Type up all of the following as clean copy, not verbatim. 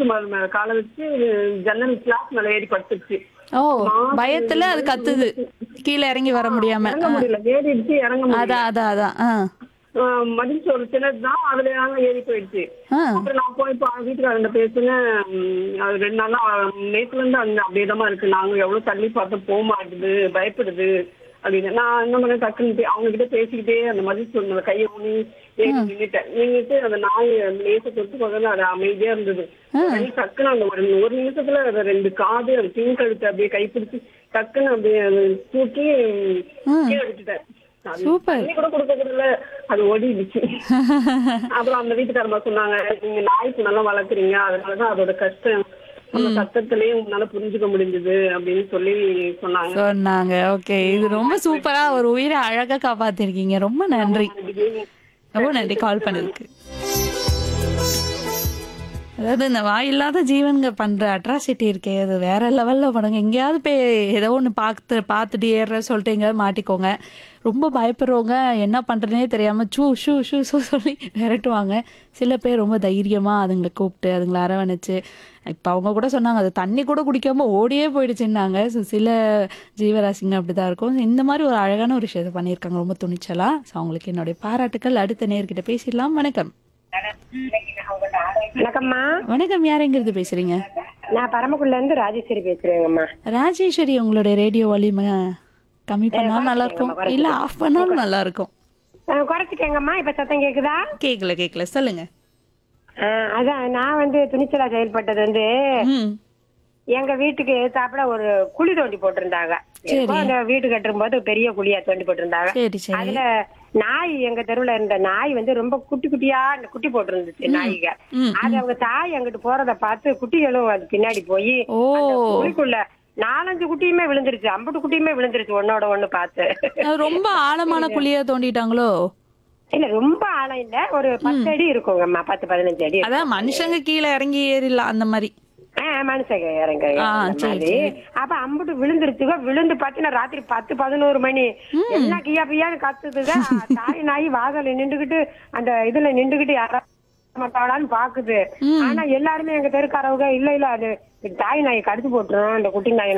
Bench மேல காலை வச்சு ஜன்னல் கிளாஸ் மேல ஏறி படுத்துருச்சு. ஓ! பயத்துல அது கத்துது. கீழ இறங்கி வர முடியாம. இறங்க முடியல, ஏறிடுச்சு இறங்க முடியல. அதான், அதான், அதான். மதிச்சு ஒரு சின்னதுதான், அதுல ஏறி போயிடுச்சு. ஆ. அப்புறம் நான் போய் வீட்டுக்காரங்க பேசுனேன். அது 2 நாளா நேத்துல இருந்து அந்த அப்படியேதான் இருக்கு. நாங்க எவ்வளவு தள்ளி பார்த்தோம், போக மாட்டுது, பயப்படுது அப்படின்னு. நான் என்ன பண்ண டக்குன்னு அவங்க கிட்ட பேசிக்கிட்டே அந்த மதிச்சு சொன்ன கையை ஊனி ஏறி நின்னுட்டு அந்த நாய் லேச தொட்டு போதும் அது அமைதியா இருந்தது. டக்குன்னு அந்த ஒரு நிமிஷத்துல அது 2 காது அது பின் கழுத்து அப்படியே கைப்பிடிச்சு டக்குன்னு அப்படியே தூக்கி கீழே விட்டுட்டேன். சூப்பர். தண்ணி கூட கொடுக்க கூடல, அது ஓடிடுச்சு. அப்புறம் அந்த வீட்டுக்காரமா சொன்னாங்க, நீங்க நாய்க்கு நல்லா வளர்க்குறீங்க, அதனாலதான் அதோட கஷ்டம் அந்த சத்தத்திலேயே உங்களால புரிஞ்சுக்க முடிஞ்சது அப்படின்னு சொல்லி சொன்னாங்க. சொன்னாங்க. ஓகே. இது ரொம்ப சூப்பரா ஒரு உயிரை அழகா காப்பாத்திருக்கீங்க. ரொம்ப நன்றி. ரொம்ப நன்றி கால் பண்ணதுக்கு. அதாவது இந்த வாயில்லாத ஜீவன்க பண்ற அட்ராசிட்டி இருக்கே, அது வேற லெவல்ல பண்ணுங்க. எங்கேயாவது போய் ஏதோ ஒன்று பார்த்துட்டு ஏற சொல்லிட்டு எங்கேயாவது மாட்டிக்கோங்க. ரொம்ப பயப்படுறவங்க என்ன பண்றதுனே தெரியாம ஷூ ஷூ ஷூ ஷூ சொல்லி விரட்டுவாங்க. சில பேர் ரொம்ப தைரியமா அதுங்களை கூப்பிட்டு அதுங்களை அரவணைச்சு, இப்போ அவங்க கூட சொன்னாங்க அது தண்ணி கூட குடிக்காம ஓடியே போயிடுச்சுன்னாங்க. ஸோ சில ஜீவராசிங்க அப்படிதான் இருக்கும். இந்த மாதிரி ஒரு அழகான ஒரு விஷயத்தை பண்ணியிருக்காங்க ரொம்ப துணிச்சலா. ஸோ அவங்களுக்கு என்னுடைய பாராட்டுக்கள். அடுத்த நேர்கிட்ட பேசிடலாம். வணக்கம். வணக்கம்மா. வணக்கம். யாரெங்கிறது பேசுறீங்க? நான் பரமக்குடில இருந்து ராஜேஸ்வரி பேசுறேங்கம்மா. ராஜேஸ்வரி, உங்களுடைய ரேடியோ வால்யூம் கம்மி பண்ணாலும் நல்லா இருக்கும், இல்ல ஆஃப் பண்ணாலும் நல்லா இருக்கும். குறைச்சிக்கங்கம்மா. இப்ப சத்தம் கேக்குதா? கேக்கல சொல்லுங்க. அதான் நான் துணிச்சலா செயல்பட்டது எங்க வீட்டுக்கு எதிர்த்தாப்புல ஒரு குழி தோண்டி போட்டிருந்தாங்க. அந்த வீடு கட்டும் போது பெரிய குழியா தோண்டி போட்டிருந்தாங்க. அதுல நாய், எங்க தெருவுல இருந்த நாய் ரொம்ப குட்டி குட்டியா குட்டி போட்டு இருந்துச்சு நாய்க. அது அவங்க தாய் அங்கிட்டு போறத பார்த்து குட்டிகளும் அது பின்னாடி போய் குழிக்குள்ள 4-5 குட்டியுமே விழுந்துருச்சு. 50 குட்டியுமே விழுந்துருச்சு ஒன்னோட ஒண்ணு பார்த்து. ரொம்ப ஆழமான குழியா தோண்டிட்டாங்களோ? இல்ல ரொம்ப ஆழம் இல்ல, ஒரு 10 அடி இருக்குங்கம்மா, 10-15 அடி. அதான் மனுஷங்க கீழே இறங்கி ஏறிடலாம் அந்த மாதிரி. மனுஷங்க இறங்க மாதிரி. அப்ப அம்புட்டு விழுந்துருச்சுங்க. விழுந்து பாத்தீங்கன்னா ராத்திரி 10-11 மணி எல்லாம் கியா பியான்னு கத்துதுங்க. தாய் நாய் வாசல்ல நின்றுகிட்டு அந்த இதுல நின்றுகிட்டு யாராவது மாட்டாளான்னு பாக்குது. ஆனா எல்லாருமே எங்க தெருக்காரவங்க இல்ல அது தாய் நாயை கடிச்சு போட்டுரும், இந்த குட்டி நாயை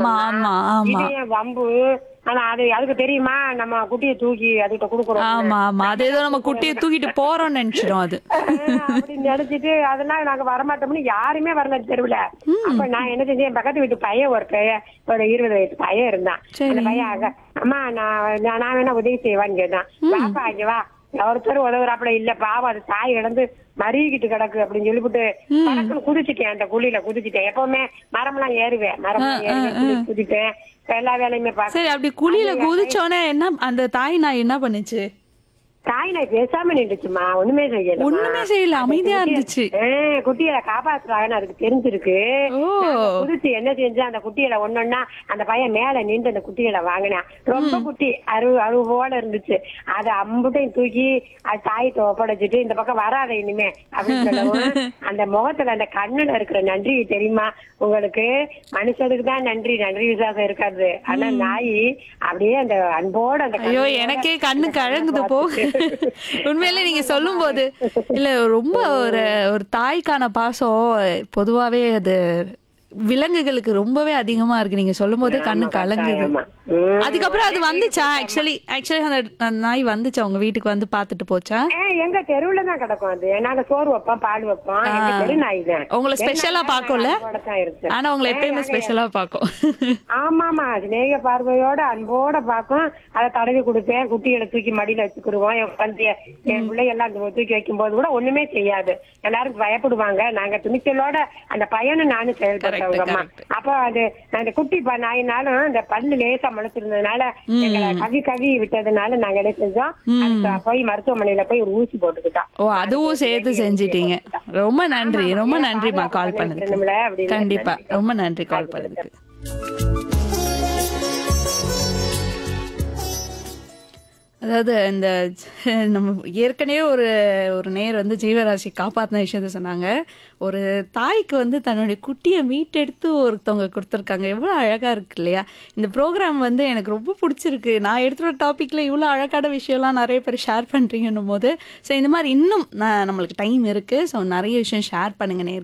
நம்ம வம்பு. ஆனா அது அதுக்கு தெரியுமா நம்ம குட்டியை தூக்கி அதுகிட்ட குடுக்குறோம். ஆமா அது ஏதோ நம்ம குட்டியை தூக்கிட்டு போறோம்னு நினைச்சிடும் அது. அப்படின்னு நினைச்சிட்டு அதெல்லாம் நாங்க வரமாட்டோம்னு யாருமே வரல தெருவுல. அப்ப நான் என்ன செஞ்சேன், என் பக்கத்து வீட்டு பையன் ஒரு 20 வயசு பையன் இருந்தான். அந்த பையன் அம்மா நான் வேணா உதவி செய்வான்னு கேட்டான். பாப்பா இங்க வா, ஒருத்தர் உதவுறாப்புல இல்ல, பாவம் அது தாய் இழந்து மறிகிட்டு கிடக்கு அப்படின்னு சொல்லிவிட்டு படக்குன்னு குதிச்சுட்டேன். அந்த குழியில குதிச்சுட்டேன். எப்பவுமே மரம்லாம் ஏறுவேன், குதிப்பேன், எல்லா வேலையுமே பாக்க. சரி, அப்படி குழியில குதிச்சோன்னே என்ன அந்த தாய் நாய் என்ன பண்ணுச்சு? தாய் நாய் பேசாம நின்றுச்சுமா, ஒண்ணுமே செய்யல, அமைதியா இருந்துச்சு. குட்டிகளை காப்பாத்துறாங்கன்னு அதுக்கு தெரிஞ்சிருக்கு. குதிச்சு என்ன செஞ்சா அந்த குட்டிகளை ஒன்னொன்னா அந்த பையன் மேல நின்று அந்த குட்டிகளை வாங்கினான். ரொம்ப குட்டி அருவு போல இருந்துச்சு. அதை அம்புட்டையும் தூக்கி அது தாயத்தை ஒப்படைச்சிட்டு இந்த பக்கம் வராத இனிமே அப்படின்னு சொல்லவும் அந்த முகத்துல அந்த கண்ணுல இருக்கிற நன்றி தெரியுமா உங்களுக்கு? மனுஷனுக்கு தான் நன்றி விசுவாசம் இருக்காது. ஆனா நாய் அப்படியே அந்த அன்போட அந்த ஐயோ எனக்கே கண்ணு கழங்குது போ. உண்மையிலே நீங்க சொல்லும் போது இல்ல ரொம்ப ஒரு தாய்க்கான பாசம் பொதுவாவே அது விலங்குகளுக்கு ரொம்பவே அதிகமா இருக்கு. நீங்க சொல்லும் போது கண்ணு கலங்குது. அதுக்கப்புறம் அது வந்துச்சா? ஆக்சுவலி அந்த நாய் வந்துச்சா உங்க வீட்டுக்கு வந்து பாத்துட்டு போச்சா? எங்க தெருவுல தான் கிடக்கும். அது நாங்க சோறு வைப்போம், பால் வைப்போம். தெரு நாய் தான். உங்களை ஸ்பெஷலா பாக்கும்ல? ஆனா உங்களை எப்பயுமே ஸ்பெஷலா பாக்கும். ஆமாமா, நேய பார்வையோட அன்போட பாக்கும். அதை தடவி கொடுப்பேன். குட்டிகளை தூக்கி மடியில வச்சுக்கிடுவோம். என் பிள்ளைகள்லாம் தூக்கி வைக்கும் போது கூட ஒண்ணுமே செய்யாது. எல்லாரும் பயப்படுவாங்க. நாங்க துணிச்சலோட அந்த பையனும் நானும் செயல்பட்டவங்கம்மா. அப்போ அது அந்த குட்டி நாயினாலும் அந்த பல்லு லேசா முளைச்சிருந்ததுனால எங்களை கவி விட்டதுனால நாங்க என்ன செஞ்சோம், போய் மருத்துவமனையில போய் ஒரு ஊசி போட்டுக்கிட்டோம். ஓ, அதுவும் சேர்த்து செஞ்சிட்டீங்க. ரொம்ப நன்றிமா கால் பண்ணதுக்கு. கண்டிப்பா ரொம்ப நன்றி கால் பண்ணதுக்கு. அதாவது இந்த நம்ம ஏற்கனவே ஒரு நேர் ஜீவராசி காப்பாத்தின விஷயத்த சொன்னாங்க. ஒரு தாய்க்கு தன்னுடைய குட்டியை மீட்டெடுத்து ஒருத்தவங்க கொடுத்துருக்காங்க. எவ்வளோ அழகா இருக்கு இல்லையா? இந்த ப்ரோக்ராம் எனக்கு ரொம்ப பிடிச்சிருக்கு. நான் எடுத்துகிற டாபிக்ல இவ்வளோ அழகான விஷயம்லாம் நிறைய பேர் ஷேர் பண்ணுறீங்கன்னும் போது, ஸோ இந்த மாதிரி இன்னும் நம்மளுக்கு டைம் இருக்கு. ஸோ நிறைய விஷயம் ஷேர் பண்ணுங்க நேர்.